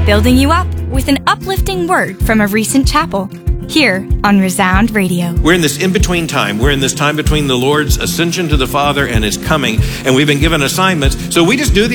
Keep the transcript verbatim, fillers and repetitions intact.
building you up with an uplifting word from a recent chapel. Here on Resound Radio. We're in this in-between time. We're in this time between the Lord's ascension to the Father and His coming, and we've been given assignments. So we just do the